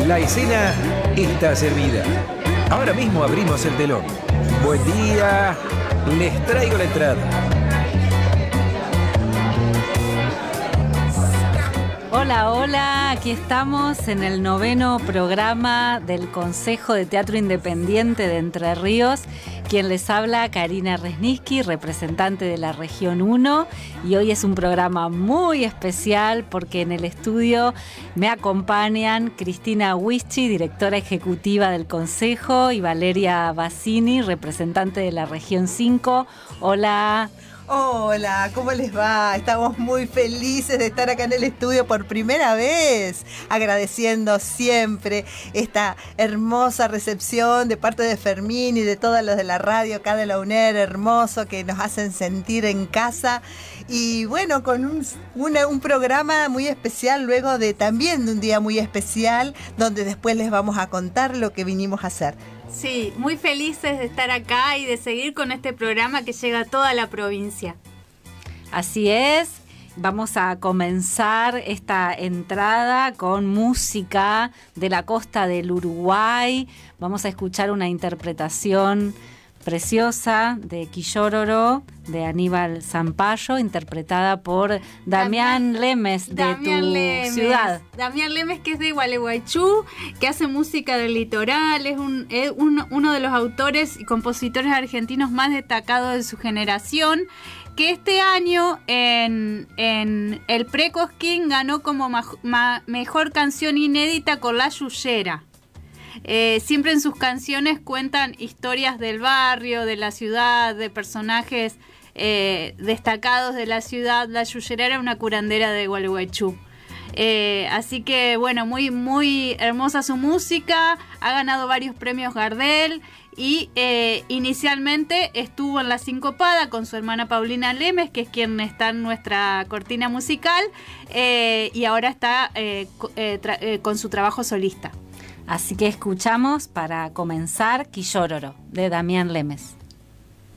La escena está servida. Ahora mismo abrimos el telón. Buen día, les traigo la entrada. Hola, hola, aquí estamos en el 9º programa del Consejo de Teatro Independiente de Entre Ríos. Quien les habla, Karina Resniski, representante de la Región 1, y hoy es un programa muy especial porque en el estudio me acompañan Cristina Wischi, directora ejecutiva del Consejo, y Valeria Bassini, representante de la Región 5. Hola. Hola, ¿cómo les va? Estamos muy felices de estar acá en el estudio por primera vez, agradeciendo siempre esta hermosa recepción de parte de Fermín y de todos los de la radio acá de la UNER, hermoso, que nos hacen sentir en casa. Y bueno, con un programa muy especial, luego de también de un día muy especial, donde después les vamos a contar lo que vinimos a hacer. Sí, muy felices de estar acá y de seguir con este programa que llega a toda la provincia. Así es, vamos a comenzar esta entrada con música de la costa del Uruguay. Vamos a escuchar una interpretación preciosa de Quillóroro, de Aníbal Zampayo, interpretada por Damián Lemes, de tu ciudad. Damián Lemes, que es de Gualeguaychú, que hace música del litoral, es uno de los autores y compositores argentinos más destacados de su generación, que este año en el Pre-Cosquín ganó como mejor canción inédita con La Yuyera. Siempre en sus canciones cuentan historias del barrio, de la ciudad, de personajes destacados de la ciudad. La Yuyera era una curandera de Gualeguaychú. Así que bueno, muy, muy hermosa su música, ha ganado varios premios Gardel y inicialmente estuvo en La Sincopada con su hermana Paulina Lemes, que es quien está en nuestra cortina musical, y ahora está con su trabajo solista. Así que escuchamos para comenzar Quillóroro, de Damián Lemes.